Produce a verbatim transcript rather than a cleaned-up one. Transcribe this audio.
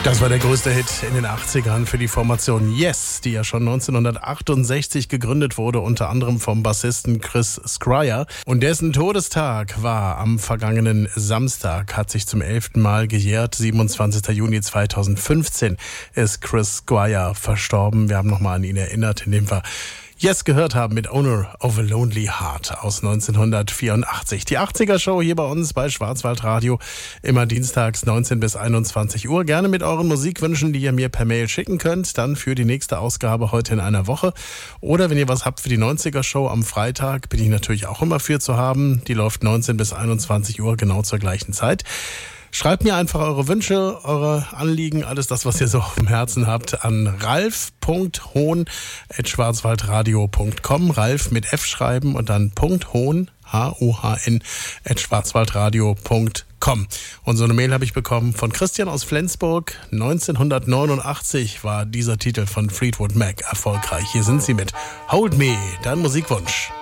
Das war der größte Hit in den achtzigern für die Formation Yes, die ja schon neunzehnhundertachtundsechzig gegründet wurde, unter anderem vom Bassisten Chris Squire. Und dessen Todestag war am vergangenen Samstag, hat sich zum elften Mal gejährt. siebenundzwanzigster Juni zweitausendfünfzehn ist Chris Squire verstorben. Wir haben nochmal an ihn erinnert, indem wir Yes gehört haben mit Owner of a Lonely Heart aus neunzehnhundertvierundachtzig. Die achtziger-Show hier bei uns bei Schwarzwaldradio, immer dienstags neunzehn bis einundzwanzig Uhr. Gerne mit euren Musikwünschen, die ihr mir per Mail schicken könnt, dann für die nächste Ausgabe heute in einer Woche. Oder wenn ihr was habt für die neunziger-Show am Freitag, bin ich natürlich auch immer für zu haben. Die läuft neunzehn bis einundzwanzig Uhr, genau zur gleichen Zeit. Schreibt mir einfach eure Wünsche, eure Anliegen, alles das, was ihr so im Herzen habt, an ralf punkt hohn at schwarzwaldradio punkt com. Ralf mit F schreiben und dann .hohn, H O H N, at schwarzwaldradio punkt com. Und so eine Mail habe ich bekommen von Christian aus Flensburg. neunzehnhundertneunundachtzig war dieser Titel von Fleetwood Mac erfolgreich. Hier sind sie mit Hold Me, dein Musikwunsch.